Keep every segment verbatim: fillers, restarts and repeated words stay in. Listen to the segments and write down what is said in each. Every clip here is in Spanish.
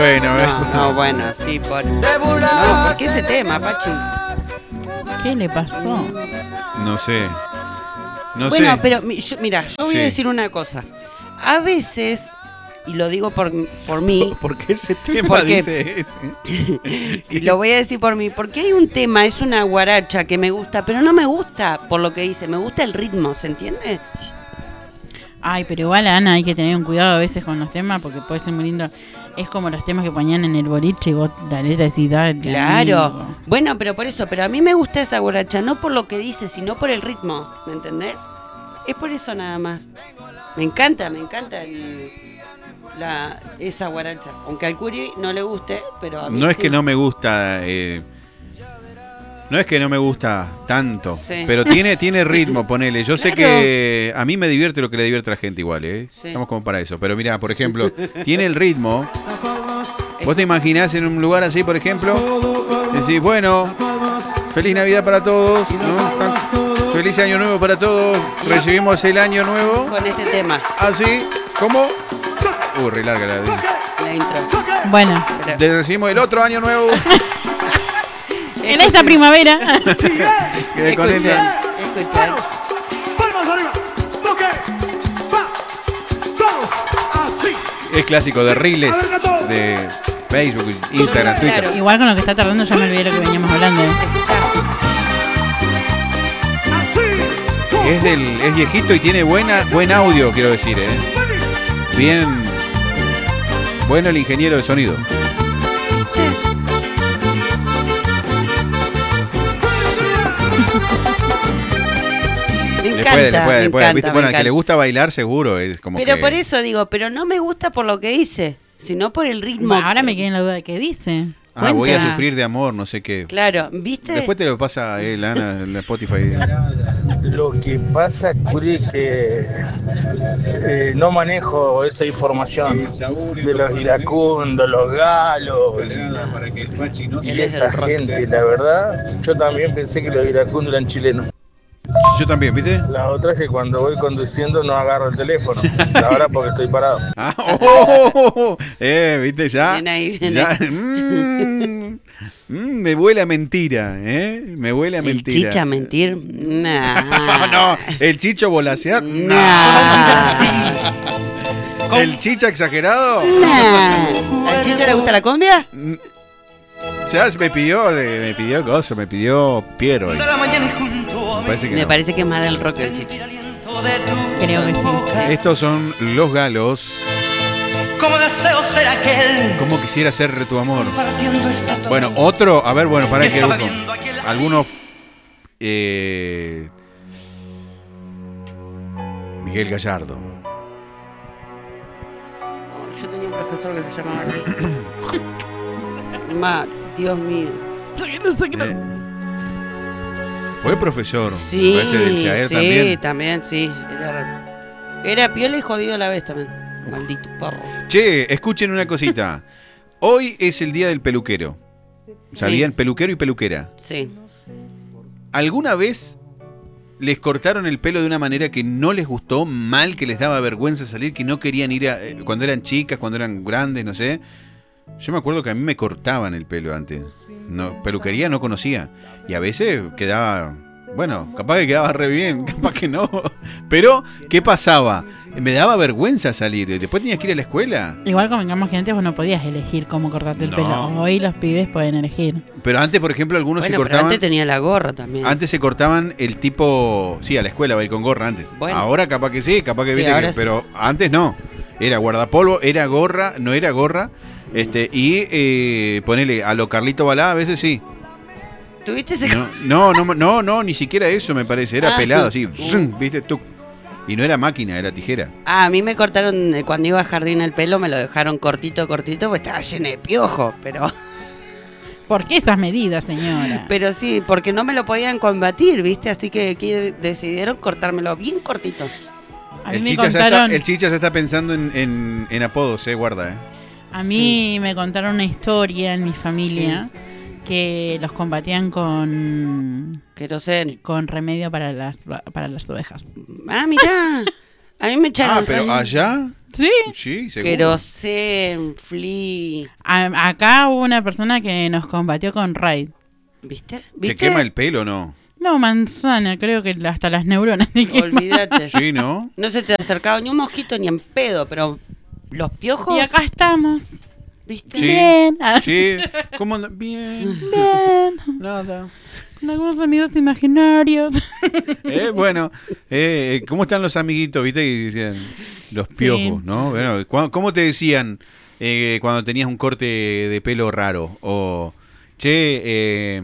Bueno, no, no, bueno, sí, por... No, ¿por qué ese tema, Pachi? ¿Qué le pasó? No sé. No bueno, sé. pero yo, mira, yo voy Sí. a decir una cosa. A veces, y lo digo por, por mí... ¿Por qué ese tema porque, dice eso? Y lo voy a decir por mí, porque hay un tema, es una guaracha que me gusta, pero no me gusta por lo que dice, me gusta el ritmo, ¿se entiende? Ay, pero igual, Ana, hay que tener un cuidado a veces con los temas porque puede ser muy lindo. Es como los temas que ponían en el boliche y vos la letra decís, dale, Claro. amigo. Bueno, pero por eso, pero a mí me gusta esa guaracha, no por lo que dice, sino por el ritmo, ¿me entendés? Es por eso nada más. Me encanta, me encanta el, la, esa guaracha. Aunque al Curi no le guste, pero a mí No es sí. que no me gusta. Eh, no es que no me gusta tanto. Sí. Pero tiene, tiene ritmo, ponele. Yo sé Claro. que a mí me divierte lo que le divierte a la gente igual, ¿eh? Sí. Estamos como para eso. Pero mira, por ejemplo, tiene el ritmo. ¿Vos te imaginás en un lugar así, por ejemplo? Decís, bueno, feliz Navidad para todos, ¿no? Feliz Año Nuevo para todos. Recibimos el Año Nuevo. Con este tema, Así, ¿cómo? Uh, re larga la la intro. Bueno, Pero- de- Recibimos el otro Año Nuevo. en esta primavera. Que con el- Escuchen, escuchen. Palmas arriba. Ok. Va. Vamos. Así. Es clásico de Reels, de Facebook, Instagram, Twitter. Claro. Igual con lo que está tardando ya me olvidé lo que veníamos hablando. ¿eh? Así. Es del, es viejito y tiene buena, buen audio, quiero decir, ¿eh? Bien. Bueno el ingeniero de sonido. Me Le encanta, puede, le puede, me le puede. encanta, ¿Viste? me Bueno, al que encanta. le gusta bailar seguro es como Pero que... por eso digo, pero no me gusta por lo que dice, sino por el ritmo. Bueno, ahora me quedé en la duda de qué dice. Ah, voy a Cuenta. sufrir de amor, no sé qué. Claro, ¿viste? Después te lo pasa a él, Ana, en Spotify. Lo que pasa, Curi, que eh, no manejo esa información de los iracundos, los galos y esa gente. La verdad, yo también pensé que los iracundos eran chilenos. Yo también, ¿viste? La otra es que cuando voy conduciendo no agarro el teléfono. Ahora porque estoy parado. Ah, oh, oh, oh, oh. Eh, ¿viste? Ya. Bien ahí, bien ya. ahí. Mm, mm, me huele a mentira, ¿eh? Me huele a ¿El mentira. chicha mentir? Nah. No, no. ¿El chicho volasear? Nah. ¿El chicha exagerado? Nah. ¿Al chicha le gusta la cumbia? Mm, Ya me pidió, me pidió cosas, me pidió Piero. Me parece que Me no. parece que es más del rock el chicha. Creo que sí. Estos son los galos. Como deseo ser aquel. ¿Cómo quisiera ser tu amor? Partiendo esta torre. Bueno, otro, a ver, bueno, para que Estaba busco. viendo aquel- Algunos. Eh, Miguel Gallardo. Yo tenía un profesor que se llamaba así. Ma, Dios mío. Eh, Fue profesor. Sí, Parece del Ciaer sí, también. también, sí. Era, era piola y jodido a la vez también. Maldito perro. Che, escuchen una cosita. Hoy es el día del peluquero. ¿Sabían? Sí. Peluquero y peluquera. Sí. ¿Alguna vez les cortaron el pelo de una manera que no les gustó, mal, que les daba vergüenza salir, que no querían ir a, eh, cuando eran chicas, cuando eran grandes, no sé? Yo me acuerdo que a mí me cortaban el pelo antes. No, peluquería no conocía. Y a veces quedaba... Bueno, capaz que quedaba re bien, capaz que no. Pero, ¿qué pasaba? Me daba vergüenza salir. Después tenías que ir a la escuela. Igual convengamos que antes vos no podías elegir cómo cortarte el No. pelo. Hoy los pibes pueden elegir. Pero antes, por ejemplo, algunos Bueno, se pero cortaban... antes tenía la gorra también. Antes se cortaban el tipo... Sí, a la escuela va a ir con gorra antes. Bueno. Ahora capaz que sí, capaz que Sí, viste ahora que- sí. Pero antes no. Era guardapolvo, era gorra, no era gorra. Este, y eh, ponele a lo Carlito Balá, a veces sí. ¿Tuviste ese No, no, no, no, no, ni siquiera eso me parece. Era Ah. pelado así. Uh. ¿Viste? Tú. Y no era máquina, era tijera. Ah, a mí me cortaron, eh, cuando iba a jardín el pelo, me lo dejaron cortito, cortito, pues estaba lleno de piojo, pero, ¿Por qué esas medidas, señora? pero sí, porque no me lo podían combatir, ¿viste? Así que aquí decidieron cortármelo bien cortito. A mí El me chicha, ya está, contaron, el chicha ya está pensando en, en, en apodos, eh, guarda, eh. a mí me contaron una historia en mi familia que los combatían con Querosén. con remedio para las para las ovejas. Ah, mirá. A mí me echaron. Ah, pero ay, allá. Sí. Sí, seguro. Querosén, Flea. A- acá hubo una persona que nos combatió con Raid. ¿Viste? ¿Te ¿Viste? quema el pelo o no? No, manzana, creo que hasta las neuronas. te queman. Olvídate. Sí, ¿no? No se te acercaba ni un mosquito ni en pedo, pero los piojos, Y acá estamos. ¿viste? Sí. Bien. Ah, Sí. ¿Cómo anda? Bien. bien. Nada. Con algunos amigos imaginarios. Eh, bueno, eh, ¿cómo están los amiguitos? ¿Viste? Y decían los piojos, Sí. ¿no? Bueno, ¿cu- ¿cómo te decían eh, cuando tenías un corte de pelo raro? O, che, eh,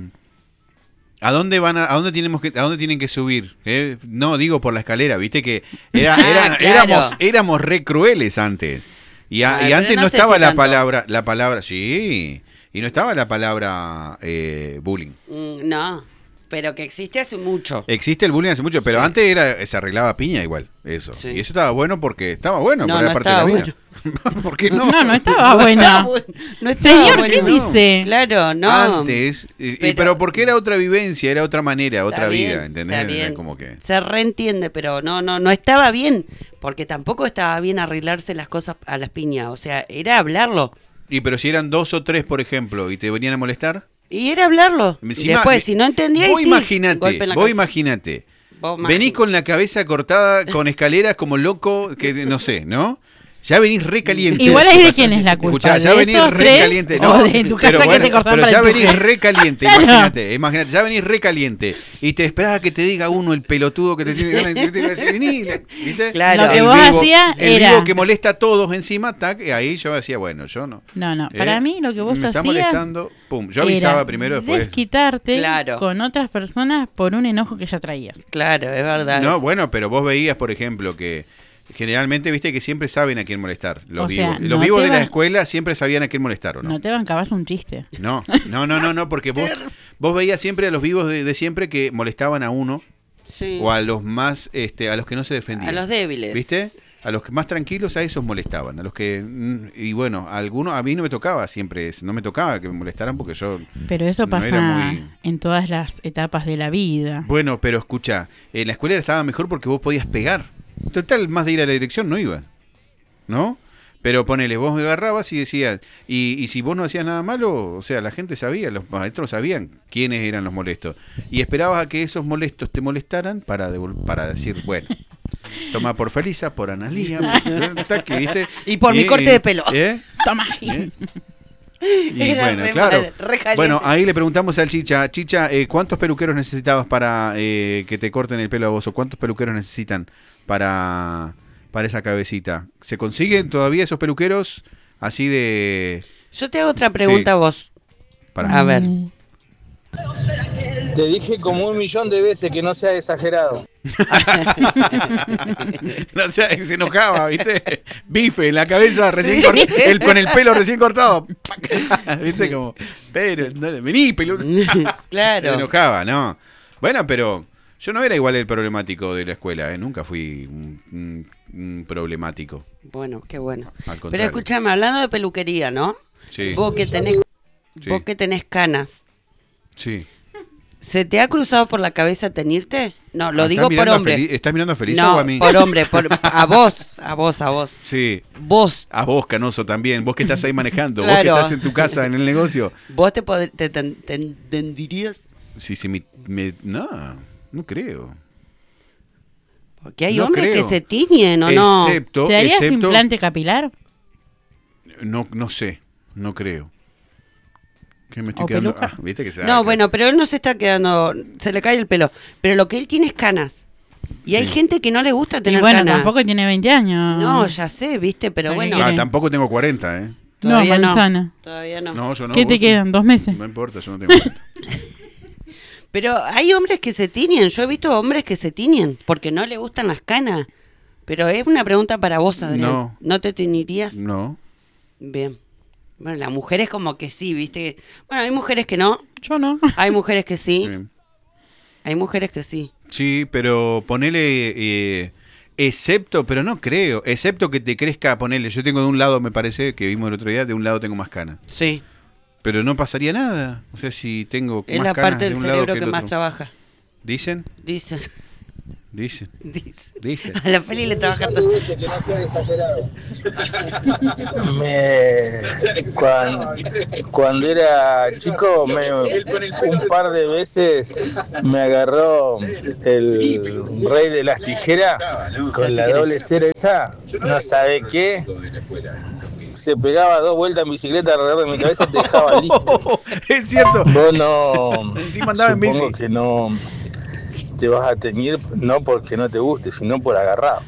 ¿a dónde van a, a dónde tenemos que, a dónde tienen que subir? Eh, no, digo por la escalera, ¿viste? Que era, Ah, era- claro. éramos, éramos re crueles antes. Y, a- Ah, y pero antes no no sé estaba si la tanto. palabra, la palabra, sí, y no estaba la palabra eh, bullying. Mm, No, pero que existe hace mucho. Existe el bullying hace mucho, pero Sí. antes era se arreglaba a piña igual, eso. Sí. Y eso estaba bueno porque estaba bueno, No, porque era no parte de la estaba vida. ¿Por qué no? No, no estaba buena. No estaba Señor, bueno. ¿qué dice? Claro, no. Antes, y- y- pero, Pero- porque era otra vivencia, era otra manera, Está otra bien, vida, ¿entendés? está Era bien. como que Se reentiende, pero no, no, no estaba bien, porque tampoco estaba bien arreglarse las cosas a las piñas, o sea, era hablarlo. Y pero si eran dos o tres, por ejemplo, y te venían a molestar, Y era hablarlo. encima- Después, si no entendías, vos sí, imaginate, golpe en la vos cabeza. imaginate. Vos Venís imagi- con la cabeza cortada, con escaleras como loco, que no sé, ¿no? Ya venís re caliente. Igual ahí Tu de casa. quién es la culpa, Escuchá, ya ¿de venís esos re tres caliente. o No, de tu casa pero que bueno, te cortaron pero para ya el venís empuje? re caliente, Claro. imagínate, imagínate, ya venís re caliente y te esperás a que te diga uno el pelotudo que te tiene ganas de te decir, vení, ¿viste? Claro. Lo que El vos vivo- hacías el era- vivo que molesta a todos encima, tac, y ahí yo decía, bueno, yo no. No, no. ¿Eh? Para mí lo que vos Me está hacías molestando, pum, yo avisaba era primero después. desquitarte Claro. con otras personas por un enojo que ya traías. Claro, es verdad. No, bueno, pero vos veías, por ejemplo, que generalmente, viste, que siempre saben a quién molestar. Los O sea, vivos, los no vivos te de la va- escuela siempre sabían a quién molestar, ¿o no? No te bancabas un chiste. No, no, no, no, no, porque vos, vos veías siempre a los vivos de, de siempre que molestaban a uno Sí. o a los más, este, a los que no se defendían. A los débiles. ¿Viste? A los que más tranquilos, a esos molestaban. A los que, mm, y bueno, a algunos, a mí no me tocaba siempre eso, no me tocaba que me molestaran porque yo... Pero eso No pasa era muy- en todas las etapas de la vida. Bueno, pero escucha, en la escuela estaba mejor porque vos podías pegar. Total, más de ir a la dirección no iba, ¿no? Pero ponele, vos me agarrabas y decías, y, y si vos no hacías nada malo, o sea, la gente sabía, los maestros sabían quiénes eran los molestos. Y esperabas a que esos molestos te molestaran para, devol- para decir, bueno, toma por Felisa, por Analía, taque, ¿viste? Y por mi corte de pelo. ¿eh? Toma. ¿Eh? Y Era bueno, re claro. mal, re caliente. Bueno, ahí le preguntamos al Chicha, Chicha, eh, ¿cuántos peluqueros necesitabas para eh, que te corten el pelo a vos? ¿O cuántos peluqueros necesitan para, para esa cabecita? ¿Se consiguen todavía esos peluqueros así de... Yo te hago otra pregunta Sí. a vos. Para... A ver. Te dije como un millón de veces que no seas exagerado. No sé, se enojaba, ¿viste? Bife en la cabeza, recién cort- el, con el pelo recién cortado. ¿Viste? Como, pero, no, vení, peludo. Claro. Se enojaba, ¿no? Bueno, pero yo no era igual el problemático de la escuela, ¿eh? Nunca fui un, un- un problemático. Bueno, qué bueno. Al Pero contrario. escúchame, hablando de peluquería, ¿no? Sí. Vos que tenés, Sí. vos que tenés canas, Sí. ¿se te ha cruzado por la cabeza teñirte? No, lo Ah, digo ¿estás por mirando a hombre. Feli- ¿Estás mirando a Felisa No, o a mí? por hombre, por, a vos, a vos, a vos. Sí. Vos, A vos, Canoso, también. Vos que estás ahí manejando. Vos Claro. que estás en tu casa, en el negocio. vos te, pod- te, te- te entenderías. Sí, sí, me, me- no, no creo. Porque hay No hombres creo. que se tiñen o no. Excepto, ¿Te darías excepto, implante capilar? no, no sé, no creo. ¿Qué me estoy ¿O quedando? peluca? Ah, ¿viste que se No, bueno, pero él no se está quedando, se le cae el pelo. Pero lo que él tiene es canas. Y hay Sí. gente que no le gusta Y tener bueno, canas. tampoco tiene veinte años. No, ya sé, viste, pero ¿Para qué bueno. Ah, querés? tampoco tengo cuarenta, ¿eh? No, Todavía no. manzana. Todavía no. No, yo no. ¿Qué te vos- quedan? ¿Dos meses? No importa, yo no tengo cuarenta. Pero hay hombres que se tiñen. Yo he visto hombres que se tiñen porque no le gustan las canas. Pero es una pregunta para vos, Adrián. No. ¿No te teñirías? No. Bien. Bueno, las mujeres como que sí, viste. Bueno, hay mujeres que no. Yo no. Hay mujeres que sí. Sí. Hay mujeres que sí. Sí, pero ponele, eh, excepto, pero no creo, excepto que te crezca, ponele, yo tengo de un lado, me parece, que vimos el otro día, de un lado tengo más canas. Sí. Pero no pasaría nada. O sea, si tengo Es más la canas parte de del un lado cerebro que que, el más otro. trabaja. ¿Dicen? Dicen. Dicen. Dice. Dicen. A la Feli le trabaja todo. Que no sea exagerado. Me, cuando, cuando era chico, me, un par de veces me agarró el rey de las tijeras con la doble cera esa, no sabe qué. Se pegaba dos vueltas en bicicleta alrededor de mi cabeza y te dejaba listo. Es cierto. Vos no. Encima andaba en supongo bici. que no te vas a teñir, no porque no te guste, sino por agarrado.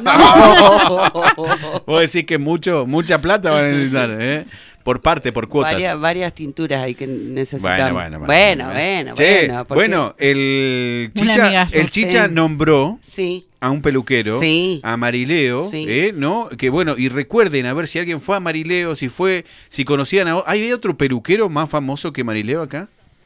Vos decís que mucho, mucha plata van a necesitar, ¿eh? Por parte, por cuotas. Varias, varias tinturas hay que necesitar. Bueno, bueno, bueno, bueno. Che, bueno, porque- bueno, el Un Chicha, amigazo, el Chicha sí. nombró Sí. a un peluquero, Sí. a Marileo, Sí. ¿eh? ¿No? Que bueno, y recuerden a ver si alguien fue a Marileo, si fue, si conocían a... ¿Hay otro peluquero más famoso que Marileo acá?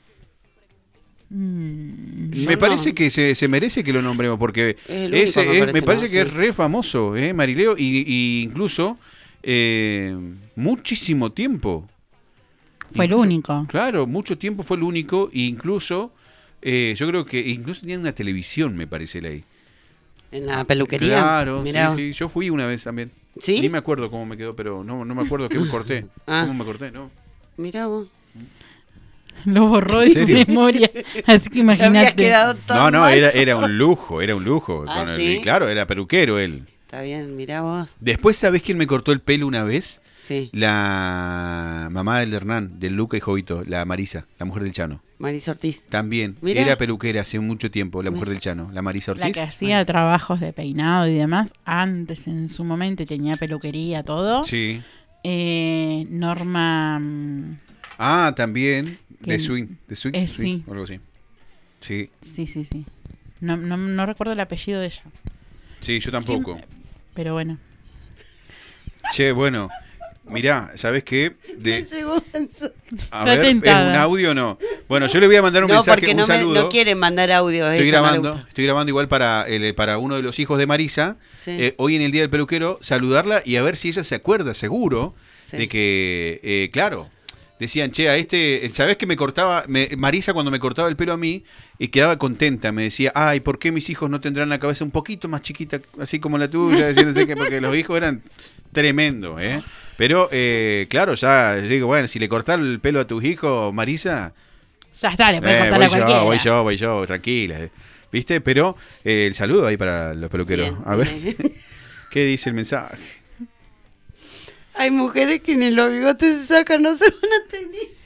Mm, Yo Me no. parece que se, se merece que lo nombremos, porque Es el único, ese me es- parece, me parece ¿no? que Sí. es re famoso, ¿eh? Marileo, y, y incluso eh, muchísimo tiempo. Fue el Incluso- único. Claro, mucho tiempo fue el único, e incluso, eh, yo creo que incluso tenían una televisión, me parece, la ahí. En la peluquería. Claro, Mirá. sí, sí, yo fui una vez también. ¿Sí? Ni me acuerdo cómo me quedó, pero no, no me acuerdo qué me corté. Ah. ¿Cómo me corté? No. Mirá vos. Lo borró de ¿En su serio? memoria. Así que Te había imagínate. quedado todo No, no, mal. era, era un lujo, era un lujo. Ah, Con el- ¿sí? Claro, era peluquero él. Está bien, mirá vos. Después, ¿sabés quién me cortó el pelo una vez? Sí. La mamá del Hernán, del Luca y Jovito, la Marisa, la mujer del Chano. Marisa Ortiz. También, Mirá. era peluquera hace mucho tiempo, la mujer del Chano, la Marisa La Ortiz. que hacía trabajos de peinado y demás antes en su momento y tenía peluquería, todo. Sí. Eh, Norma. mm, Ah, también, de ¿Quién? Swing, de Swing, Eh, Swing, sí. o algo así. Sí, Sí, sí, sí. No, no, no recuerdo el apellido de ella. sí, yo tampoco. Pero bueno. Che, bueno, mirá, ¿sabés qué? De, Me llegó un mensaje. a Está ver, ¿es tentada. un audio o no? Bueno, yo le voy a mandar un No, mensaje, porque un no, me, saludo. no quieren mandar audio. Estoy ella no le grabando, gusta. estoy grabando igual para el, para uno de los hijos de Marisa, Sí. eh, hoy en el Día del Peluquero, saludarla y a ver si ella se acuerda, seguro, Sí. de que, eh, claro, decían, che, a este, ¿sabés que me cortaba, me- Marisa cuando me cortaba el pelo a mí, y quedaba contenta, me decía, ay, ¿por qué mis hijos no tendrán la cabeza un poquito más chiquita, así como la tuya? Decía, no sé qué, porque los hijos eran tremendos, ¿eh? Pero, eh, claro, ya digo, bueno, si le cortás el pelo a tus hijos, Marisa... Ya está, le puede Eh, cortar voy a cualquiera. yo, voy yo, voy yo, tranquila. eh. ¿Viste? Pero eh, el saludo ahí para los peluqueros. Bien, A ver, bien. ¿qué dice el mensaje? Hay mujeres que ni los bigotes se sacan, no se van a tener.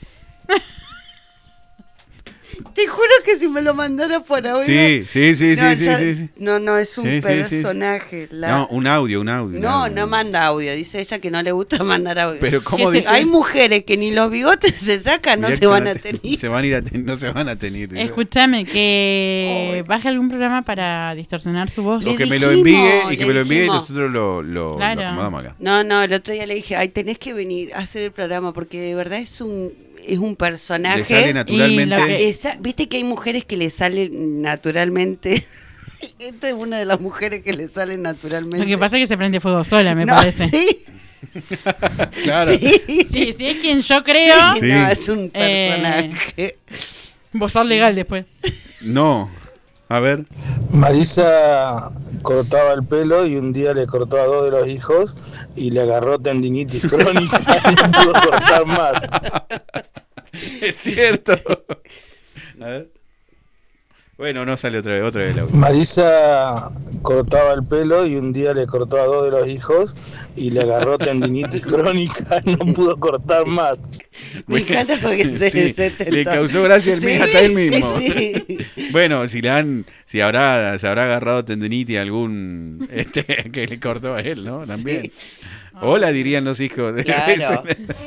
Te juro que si me lo mandara por audio. Sí, sí, sí, no, sí, sí, ya- sí, sí. no, no, es un Sí, sí, sí, sí. personaje. la- No, un audio, un audio. un No, audio. no manda audio. Dice ella que no le gusta mandar audio. Pero ¿cómo ¿Qué dice? Hay mujeres que ni los bigotes se sacan, no Mirá se que van a ten- tener. Se van a ir a ten- no se van a tener. dice. Escúchame, que Ay. baje algún programa para distorsionar su voz. O Le que me lo dijimos, envíe y que le me lo envíe y dijimos. nosotros lo, lo, Claro. lo acomodamos acá. No, no, el otro día le dije, ay, tenés que venir a hacer el programa porque de verdad es un, es un personaje. Le sale naturalmente. Y lo que- Esa- Viste que hay mujeres que le salen naturalmente. Esta es una de las mujeres que le salen naturalmente. Lo que pasa es que se prende fuego sola, me no, parece. Sí, Claro. sí. Sí, si es quien yo creo, Sí. No, es un Eh, personaje. vos sos legal después. No. A ver. Marisa cortaba el pelo y un día le cortó a dos de los hijos y le agarró tendinitis crónica y no pudo cortar más. Es cierto. A ver. Bueno, no sale otra vez, otra vez el audio. Marisa cortaba el pelo y un día le cortó a dos de los hijos y le agarró tendinitis crónica y no pudo cortar más. Me encanta porque se, Sí, se le tentó. causó gracia el Sí, mismo, hasta él sí, mismo. sí. Bueno, si le han, si habrá, se habrá agarrado tendinitis a algún este que le cortó a él, ¿no? También. Sí. Hola, dirían los hijos. de- Claro.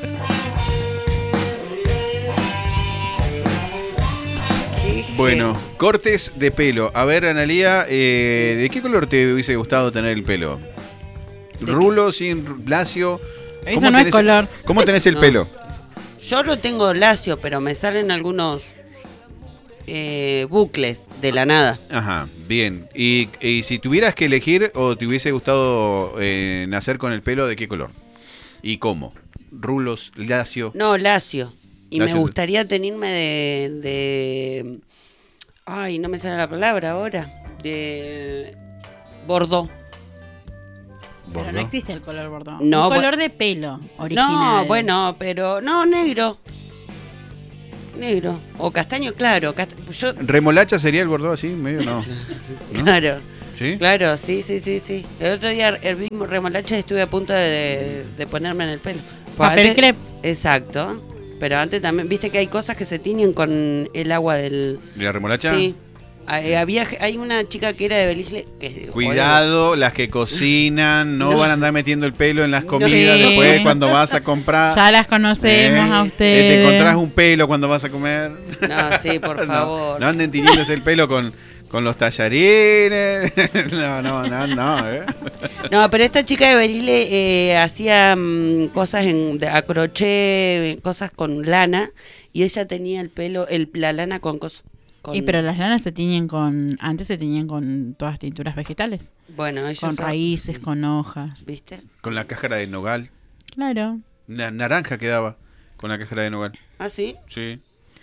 Qué Bueno, cortes de pelo. A ver, Analía, eh, ¿de qué color te hubiese gustado tener el pelo? ¿Rulo, sin ru- lacio? Eso ¿Cómo no es tenés- color. ¿Cómo tenés el No. pelo? Yo lo tengo lacio, pero me salen algunos eh, bucles de la nada. Ajá, bien. Y, y si tuvieras que elegir o te hubiese gustado eh, nacer con el pelo, ¿de qué color? ¿Y cómo? ¿Rulos, lacio? No, lacio. Y Lacio. me gustaría tenerme de, de... Ay, no me sale la palabra ahora. de Bordeaux. Pero no existe el color bordó. No, el color de pelo original. No, bueno, pero no, negro. Negro. O castaño, claro. Cast yo, ¿Remolacha sería el bordó así? Medio no. ¿No? Claro. ¿Sí? Claro, sí, sí, sí, sí. El otro día herví remolacha y estuve a punto de, de, de ponerme en el pelo. Pues Papel antes- crepe. Exacto. Pero antes también, viste que hay cosas que se tiñen con el agua del... ¿De la remolacha? Sí. Hay, había, hay una chica que era de Belice que... Cuidado, las que cocinan, no, No. van a andar metiendo el pelo en las No. comidas Sí. después cuando vas a comprar. Ya las conocemos Eh, a eh, ustedes. Te encontrás un pelo cuando vas a comer. No, sí, por No, favor. No, anden tiñéndose el pelo con, con los tallarines. No, no, no, no. ¿eh? No, pero esta chica de Berile eh, hacía mm, cosas en, de, a crochet, cosas con lana, y ella tenía el pelo, el, la lana con cosas. Y pero las lanas se tiñen con... Antes se tiñen con todas tinturas vegetales. Bueno, ellos Con son- raíces, con hojas. ¿Viste? Con la cáscara de nogal. Claro. La naranja quedaba con la cáscara de nogal. ¿Ah, sí? Sí.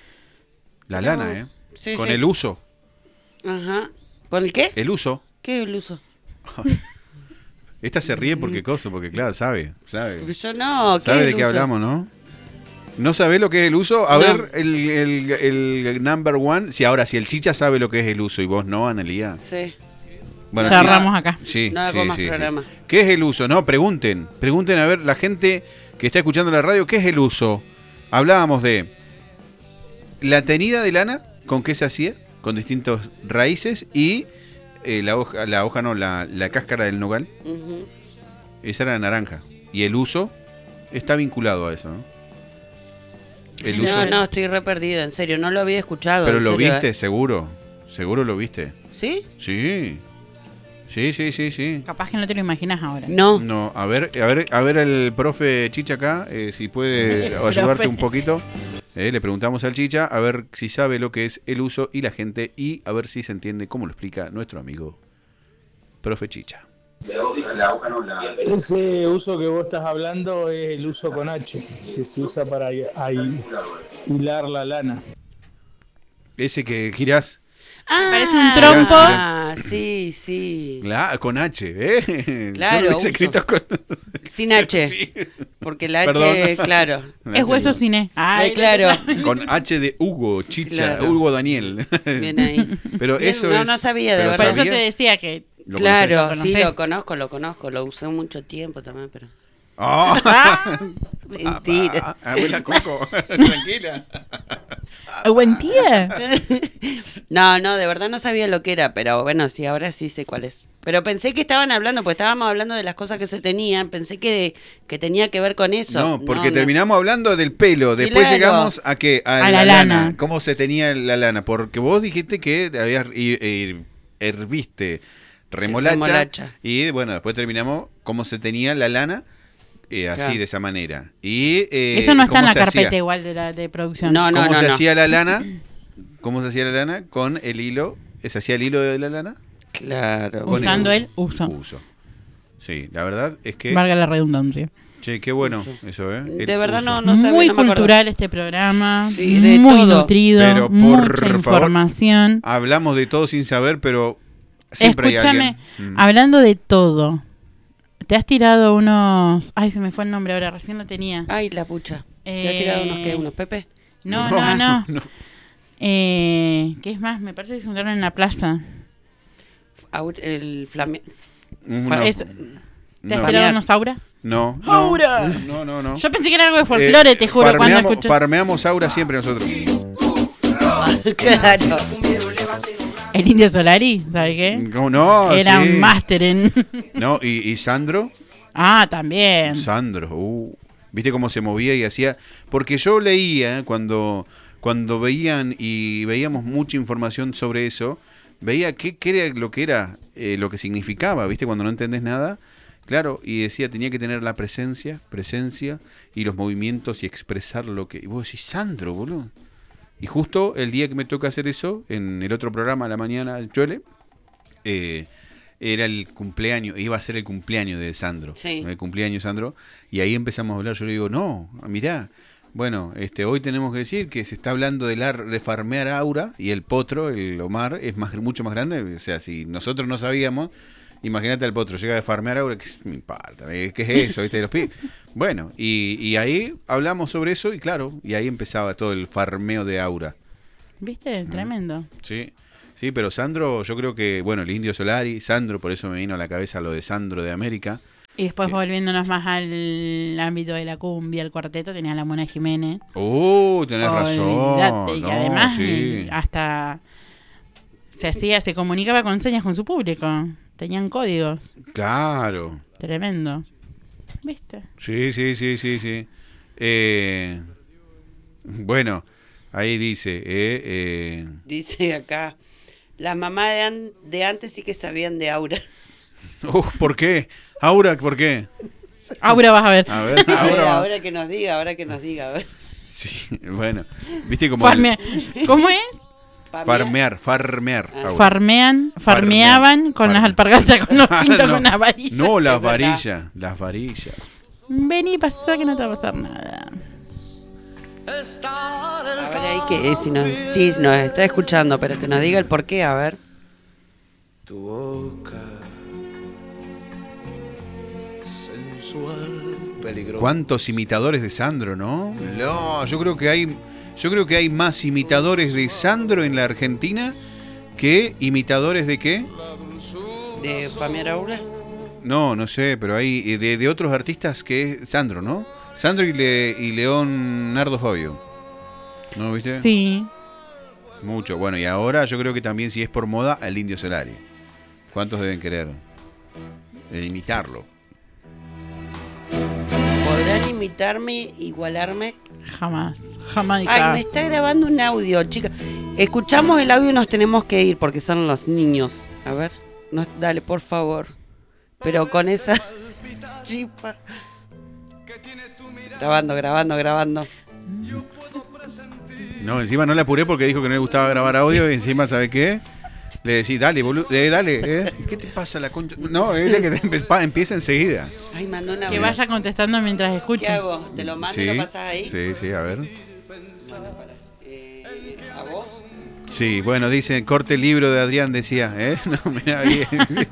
La No. lana, ¿eh? Sí, con sí. el uso. Ajá. ¿Con el qué? El uso. ¿Qué es el uso? Esta se ríe porque cosa, porque claro, sabe. Sabe, Yo no, ¿qué sabe es de el qué uso? hablamos, ¿no? ¿No sabe lo que es el uso? A No. ver, el, el, el number one. Si ahora, si el chicha sabe lo que es el uso y vos no, Analía. Sí. Bueno, Cerramos sí. acá. Sí, No sí, hago más sí, sí. programa. ¿Qué es el uso? No, pregunten. Pregunten a ver, la gente que está escuchando la radio, ¿qué es el uso? Hablábamos de la tenida de lana, ¿con qué se hacía? Con distintas raíces y eh, la hoja, la hoja no, la, la cáscara del nogal. Ujú. Esa era la naranja. Y el uso está vinculado a eso, ¿no? El uso. No, no, estoy re perdido, en serio, no lo había escuchado. Pero en lo serio, viste, ¿eh? seguro. Seguro lo viste. ¿Sí? Sí. Sí, sí, sí, sí. Capaz que no te lo imaginas ahora. No. No, a ver, a ver, a ver el profe Chicha acá, eh, si puede El ayudarte profe. un poquito. Eh, le preguntamos al Chicha a ver si sabe lo que es el uso y la gente y a ver si se entiende cómo lo explica nuestro amigo profe Chicha. Ese uso que vos estás hablando es el uso con H, que se usa para ahí hilar la lana. Ese que girás Ah, Parece un trompo. Ah, sí, sí. la, con H, ¿eh? Claro, Yo lo hubiese uso. escrito con... Sin H. Sí. Porque el H, Perdón. claro. Es hueso cine. Ay, claro. Con H de Hugo, Chicha, Claro. Hugo Daniel. Bien ahí. Pero Bien, eso no, es... no sabía, de pero verdad. Por eso ¿sabía? te decía que... ¿Lo Claro, conocés? sí, ¿Lo lo conocés? conozco, lo conozco. Lo usé mucho tiempo también, pero... Ah. Mentira. Ah, abuela Coco, tranquila. Buen día. No, no, de verdad no sabía lo que era, pero bueno, sí, ahora sí sé cuál es. Pero pensé que estaban hablando, pues estábamos hablando de las cosas que se tenían, pensé que, que tenía que ver con eso. No, porque no. terminamos hablando del pelo, después Claro. llegamos a que a, A la, la lana. lana. ¿Cómo se tenía la lana? Porque vos dijiste que habías hi- eh, herviste remolacha, remolacha. y bueno, después terminamos cómo se tenía la lana eh, así Claro. de esa manera. Y eh, Eso no está en cómo la se carpeta hacía. igual de la de producción. No, no, ¿Cómo no, se no. hacía la lana? ¿Cómo se hacía la lana? Con el hilo. ¿Se hacía el hilo de la lana? Claro. Con Usando el el uso. Uso. Sí, la verdad es que... Valga la redundancia. Che, qué bueno eso, ¿eh? El De verdad uso. no, no sabía, Muy no me acuerdo. cultural este programa. Sí, de muy todo. nutrido. Pero por mucha favor, información. Hablamos de todo sin saber, pero siempre hay Escúchame, alguien. Mm. hablando de todo. ¿Te has tirado unos... Ay, se me fue el nombre ahora, recién lo tenía. Ay, la pucha. ¿Te Eh, has tirado unos qué? ¿Unos Pepe? No, no, no. no. Eh, ¿Qué es más? Me parece que se juntaron en la plaza. Aur- El flame... Uno- Es- ¿Te no. has tirado unos aura? No, no, ¡Aura! no, no, no. Yo pensé que era algo de folclore, Eh, te juro, cuando farmeamos, escuché. farmeamos aura siempre nosotros. Claro. El Indio Solari, ¿sabes qué? No, no, Era sí. un máster en... No, y, y Sandro, Ah, también. Sandro, uh, viste cómo se movía y hacía, porque yo leía cuando cuando veían y veíamos mucha información sobre eso, veía qué, qué era lo que era, eh, lo que significaba, viste, cuando no entendés nada, claro, y decía tenía que tener la presencia, presencia y los movimientos y expresar lo que, y vos decís, Sandro, boludo. Y justo el día que me toca hacer eso, en el otro programa a la mañana, el Chuele, eh, era el cumpleaños, iba a ser el cumpleaños de Sandro. Sí. El cumpleaños de Sandro. Y ahí empezamos a hablar. Yo le digo, no, mirá, Bueno, este, hoy tenemos que decir que se está hablando de, la, de farmear Aura y el potro, el Omar, es más, mucho más grande. O sea, si nosotros no sabíamos, imagínate al potro, llega de farmear Aura, ¿qué me importa? ¿Qué es eso? ¿Viste? Los pibes. Bueno, y, y ahí hablamos sobre eso y claro, y ahí empezaba todo el farmeo de Aura. ¿Viste? Tremendo. Sí, sí, pero Sandro, yo creo que, bueno, el Indio Solari, Sandro, por eso me vino a la cabeza lo de Sandro de América. Y después Sí. volviéndonos más al ámbito de la cumbia, el cuarteto, tenía a la Mona Jiménez. Uh, tenés Olvídate, razón. y No, además sí. eh, hasta se hacía, se comunicaba con señas con su público. Tenían códigos. Claro. Tremendo. ¿Viste? Sí, sí, sí, sí, sí. Eh, bueno, ahí dice, eh, eh, Dice acá, las mamás de, an- de antes sí que sabían de Aura. uh, ¿por qué? Aura, ¿por qué? Aura, vas a ver. A ver, A ver, Aura. ahora que nos diga, ahora que nos diga, a ver. Sí, bueno, viste como el- Farmea- ¿Cómo es? farmear, farmear. Ah. Aura. Farmean, farmeaban con Farmean. las alpargatas, con los cintos, no, con las varillas. no, las Es verdad. varillas, las varillas. Vení, pasá que no te va a pasar nada. A ver ahí que eh, si nos, sí, nos está escuchando, pero que nos diga el por qué, a ver. Tu boca sensual, peligrosa. ¿Cuántos imitadores de Sandro, no? No, yo creo que hay, yo creo que hay más imitadores de Sandro en la Argentina que imitadores de qué? ¿De Farmear Aura? No, no sé, pero hay eh, de, de otros artistas que es Sandro, ¿no? Sandro y, Le- y León Nardo Fabio. ¿No viste? Sí. Mucho. Bueno, y ahora yo creo que también, si es por moda, al Indio Solari. ¿Cuántos deben querer eh, imitarlo? ¿Podrán imitarme, igualarme? Jamás. Jamás. Ay, me está grabando un audio, chicas. Escuchamos el audio y nos tenemos que ir porque son los niños. A ver, no, dale, por favor. Pero con esa chispa. Grabando, grabando, grabando. No, encima no le apuré porque dijo que no le gustaba grabar audio y encima, ¿sabe qué? Le decís, dale, boludo, eh, dale, eh. ¿Qué te pasa la concha? No, es de que te empe- pa- empieza enseguida. Ay, mandó una. Que vaya contestando mientras ¿Qué escucha. hago? ¿Te lo mando Sí, y lo pasas ahí? sí, sí, a ver. Eh, ¿A vos? Sí, bueno, dice, corte el libro de Adrián, decía, ¿eh? No, mirá bien.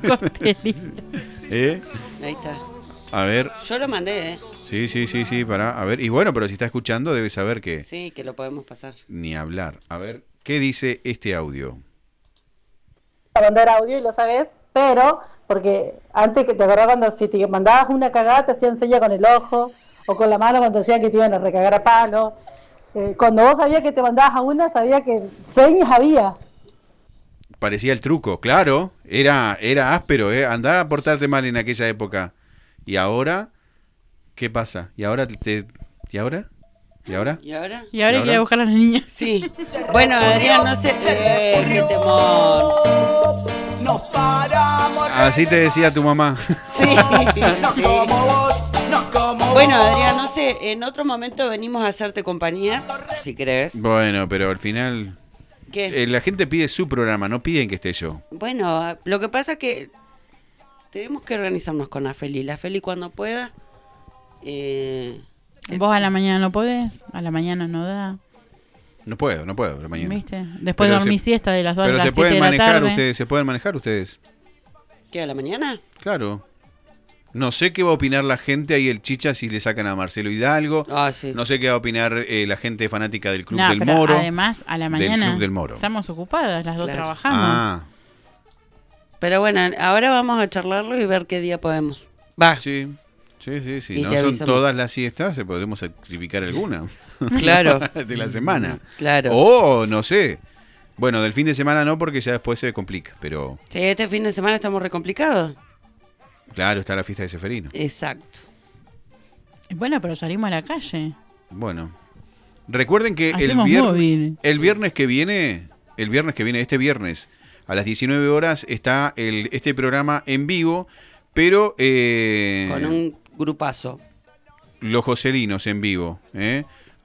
¿Eh? Ahí está. A ver, Yo lo mandé, ¿eh? sí, sí, sí, sí, pará. A ver, y bueno, pero si está escuchando debe saber que Sí, que lo podemos pasar. ni hablar. A ver, ¿qué dice este audio? A mandar audio y lo sabes, pero porque antes que te acordás cuando si te mandabas una cagada te hacían seña con el ojo o con la mano cuando decían que te iban a recagar a palo. Eh, cuando vos sabías que te mandabas a una, sabías que señas había. Parecía el truco, claro. Era, era áspero, ¿eh? Andaba a portarte mal en aquella época. Y ahora, ¿qué pasa? ¿Y ahora te... ¿Y ahora? ¿Y ahora? ¿Y ahora? Y ahora ¿Y hay que ir ahora? a buscar a las niñas. Sí. Bueno, Adrián, no sé. Eh, qué temor. Así te decía tu mamá. Sí, sí. Bueno, Adrián, no sé. En otro momento venimos a hacerte compañía, si querés. Bueno, pero al final... ¿Qué? eh, la gente pide su programa, no piden que esté yo. Bueno, lo que pasa es que tenemos que organizarnos con la Feli. La Feli cuando pueda. Eh, Vos a la mañana no podés, a la mañana no da. No puedo, no puedo, la mañana. ¿Viste? Después Pero dormí se- siesta de las dos a Pero las se siete pueden de la manejar tarde. ustedes, se pueden manejar ustedes. ¿Qué, a la mañana? Claro. No sé qué va a opinar la gente ahí el Chicha si le sacan a Marcelo Hidalgo. Ah, sí. No sé qué va a opinar eh, la gente fanática del Club No, del pero Moro. además a la Del mañana Club del Moro. estamos ocupadas, las dos Claro. trabajamos. Ah, Pero bueno, ahora vamos a charlarlo y ver qué día podemos. Va. sí. Sí, sí, sí. Y No te son avisamos. todas las siestas, se podemos sacrificar alguna. Claro. De la semana. Claro. O, no sé. Bueno, del fin de semana no, porque ya después se complica. Pero, Sí, este fin de semana estamos recomplicados. claro, está la fiesta de Seferino. Exacto. Bueno, pero salimos a la calle. Bueno. Recuerden que el Hacemos viernes, móvil. el viernes que viene, el viernes que viene, este viernes, a las diecinueve horas, está el, este programa en vivo, pero eh, Con un grupazo. los Joselinos en vivo. ¿eh?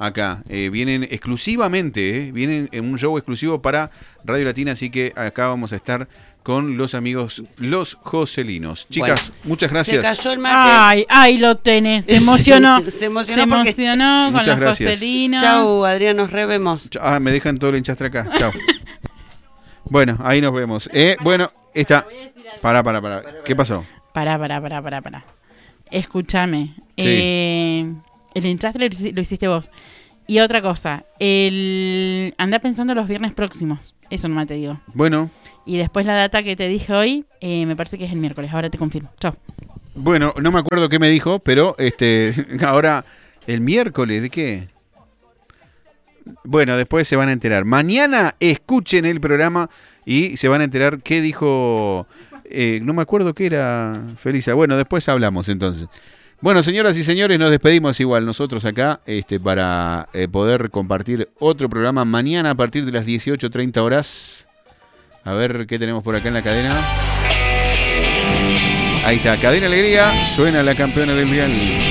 acá. Eh, vienen exclusivamente, eh, vienen en un show exclusivo para Radio Latina, así que acá vamos a estar con los amigos, los Joselinos. Chicas, Bueno, muchas gracias. Se cayó el mate. Ay, ay, lo tenés. Se emocionó. Se emocionó Se porque- emocionó con Muchas los gracias. Joselinos. Chau, Adrián, nos revemos. Ah, me dejan todo el enchastre acá. Chao. Bueno, ahí nos vemos. Eh, bueno, está. Pará, pará, pará. ¿Qué pasó? Pará, pará, pará, pará, pará. Escúchame. Sí. Eh, el enchastre lo, hici- lo hiciste vos. Y otra cosa, el andá pensando los viernes próximos. Eso nomás te digo. Bueno, Y después la data que te dije hoy, eh, me parece que es el miércoles. Ahora te confirmo. Chao. bueno, no me acuerdo qué me dijo, pero este, ahora, el miércoles, ¿de qué? Bueno, después se van a enterar. Mañana escuchen el programa y se van a enterar qué dijo. Eh, no me acuerdo qué era, Felisa. Bueno, después hablamos entonces. Bueno, señoras y señores, nos despedimos igual nosotros acá este, para eh, poder compartir otro programa mañana a partir de las dieciocho treinta horas. A ver qué tenemos por acá en la cadena. Ahí está, Cadena Alegría, suena la campeona del Real.